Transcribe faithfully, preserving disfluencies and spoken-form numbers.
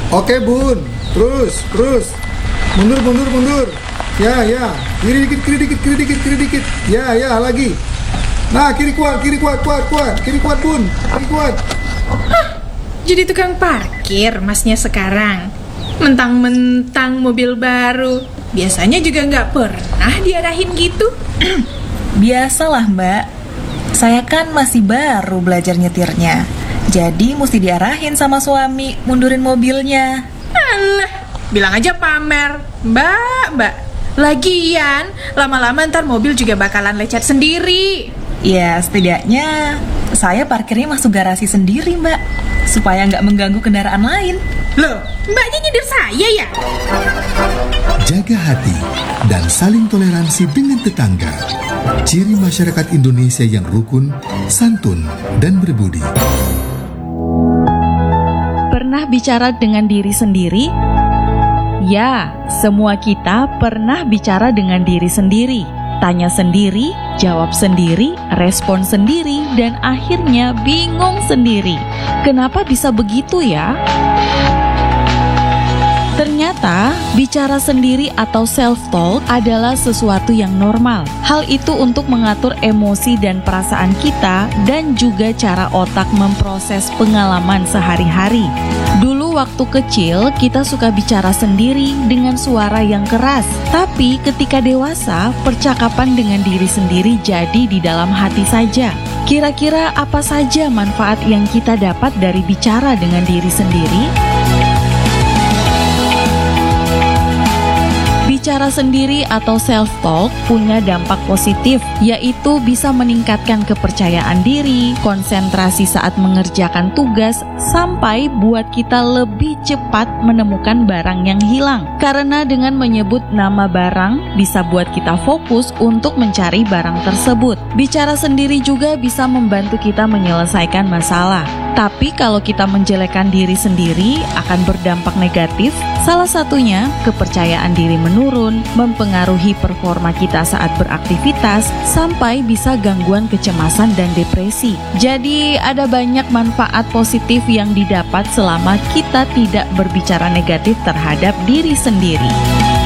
Oke bun, terus, terus. Mundur, mundur, mundur. Ya, ya. Kiri dikit, kiri dikit, kiri dikit, kiri dikit. Ya, ya, lagi. Nah, kiri kuat, kiri kuat, kuat, kuat. Kiri kuat bun, kiri kuat. Hah, jadi tukang parkir masnya sekarang. Mentang-mentang mobil baru. Biasanya juga nggak pernah diarahin gitu. Biasalah mbak, saya kan masih baru belajar nyetirnya. Jadi mesti diarahin sama suami mundurin mobilnya. Alah, bilang aja pamer. Mbak, mbak. Lagian, lama-lama ntar mobil juga bakalan lecet sendiri. Ya setidaknya saya parkirnya masuk garasi sendiri mbak, supaya nggak mengganggu kendaraan lain. Loh, mbaknya nyindir saya ya? Jaga hati dan saling toleransi dengan tetangga. Ciri masyarakat Indonesia yang rukun, santun, dan berbudi. Pernah bicara dengan diri sendiri? Ya, semua kita pernah bicara dengan diri sendiri. Tanya sendiri, jawab sendiri, respon sendiri, dan akhirnya bingung sendiri. Kenapa bisa begitu ya? Ternyata, bicara sendiri atau self-talk adalah sesuatu yang normal. Hal itu untuk mengatur emosi dan perasaan kita dan juga cara otak memproses pengalaman sehari-hari. Dulu waktu kecil, kita suka bicara sendiri dengan suara yang keras. Tapi ketika dewasa, percakapan dengan diri sendiri jadi di dalam hati saja. Kira-kira apa saja manfaat yang kita dapat dari bicara dengan diri sendiri? Bicara sendiri atau self-talk punya dampak positif, yaitu bisa meningkatkan kepercayaan diri, konsentrasi saat mengerjakan tugas, sampai buat kita lebih cepat menemukan barang yang hilang. Karena dengan menyebut nama barang, bisa buat kita fokus untuk mencari barang tersebut. Bicara sendiri juga bisa membantu kita menyelesaikan masalah. Tapi kalau kita menjelekkan diri sendiri akan berdampak negatif. Salah satunya kepercayaan diri menurun, mempengaruhi performa kita saat beraktivitas, sampai bisa gangguan kecemasan dan depresi. Jadi ada banyak manfaat positif yang didapat selama kita tidak berbicara negatif terhadap diri sendiri.